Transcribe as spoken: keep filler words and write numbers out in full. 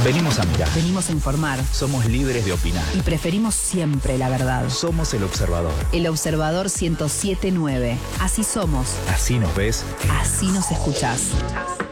Venimos a mirar. Venimos a informar. Somos libres de opinar. Y preferimos siempre la verdad. Somos El Observador. El Observador ciento siete punto nueve. Así somos. Así nos ves. Así nos escuchás.